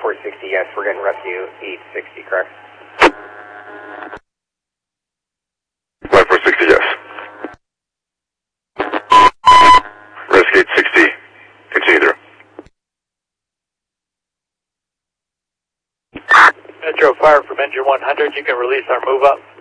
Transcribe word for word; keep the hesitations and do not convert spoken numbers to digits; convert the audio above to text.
four sixty, yes, we're getting rescue eight sixty, correct? Line four sixty, yes. Rescue eight sixty, continue through. Metro Fire from engine one hundred, you can release our move up.